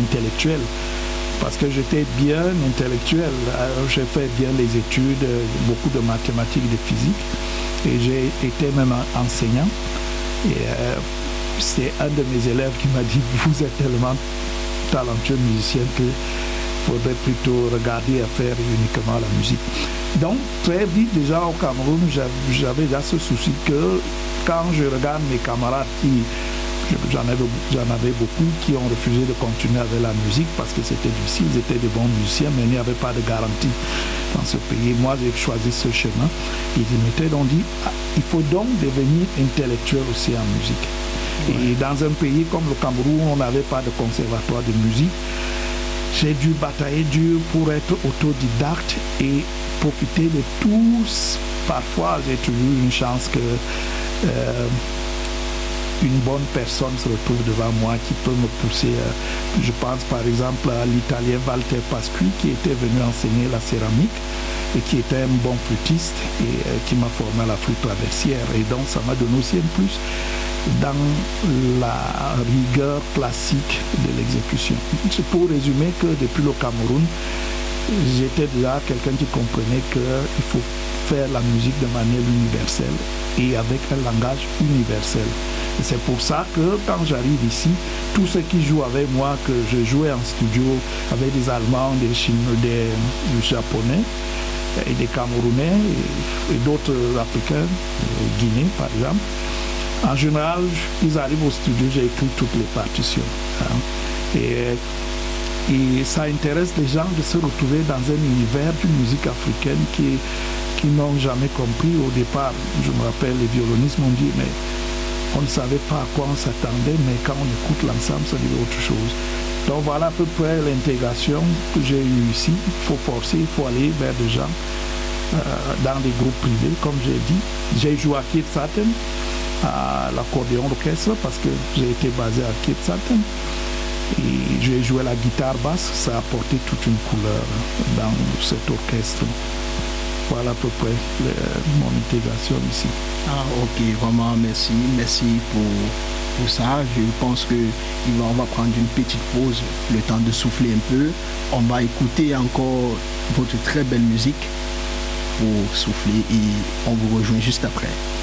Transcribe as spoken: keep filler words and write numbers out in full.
intellectuel. Parce que j'étais bien intellectuel. Alors, j'ai fait bien les études, beaucoup de mathématiques, de physique. Et j'ai été même enseignant. Et euh, c'est un de mes élèves qui m'a dit « Vous êtes tellement talentueux musicien qu'il faudrait plutôt regarder à faire uniquement la musique. » Donc, très vite, déjà au Cameroun, j'avais déjà ce souci que quand je regarde mes camarades qui... J'en avais, j'en avais beaucoup qui ont refusé de continuer avec la musique parce que c'était difficile, ils étaient de bons musiciens, mais il n'y avait pas de garantie dans ce pays. Moi, j'ai choisi ce chemin. Ils m'étaient donc dit, ah, il faut donc devenir intellectuel aussi en musique. Ouais. Et dans un pays comme le Cameroun, on n'avait pas de conservatoire de musique. J'ai dû batailler dur pour être autodidacte et profiter de tous. Parfois, j'ai toujours une chance que... Euh, une bonne personne se retrouve devant moi qui peut me pousser. Euh, je pense par exemple à l'Italien Walter Pasqui qui était venu enseigner la céramique et qui était un bon flûtiste et euh, qui m'a formé à la flûte traversière. Et donc ça m'a donné aussi un plus dans la rigueur classique de l'exécution. C'est pour résumer que depuis le Cameroun, j'étais déjà quelqu'un qui comprenait qu'il faut faire la musique de manière universelle et avec un langage universel. Et c'est pour ça que quand j'arrive ici, tous ceux qui jouent avec moi, que je jouais en studio avec des Allemands, des Chinois, des, des Japonais et des Camerounais et, et d'autres Africains, Guinée par exemple, en général, ils arrivent au studio, j'ai écrit toutes les partitions. Hein. Et, et ça intéresse les gens de se retrouver dans un univers d'une musique africaine qui, qui n'ont jamais compris au départ. Je me rappelle, les violonistes m'ont dit, mais on ne savait pas à quoi on s'attendait, mais quand on écoute l'ensemble, ça dit autre chose. Donc voilà à peu près l'intégration que j'ai eue ici. Il faut forcer, il faut aller vers des gens euh, dans des groupes privés, comme j'ai dit. J'ai joué à Kirtsaten, à l'accordéon orchestre, parce que j'ai été basé à Kirtsaten. Et j'ai joué la guitare basse, ça a apporté toute une couleur dans cet orchestre. Voilà à peu près le, mon intégration ici. Ah, ok, vraiment merci, merci pour, pour ça. Je pense que on va prendre une petite pause, le temps de souffler un peu. On va écouter encore votre très belle musique pour souffler et on vous rejoint juste après.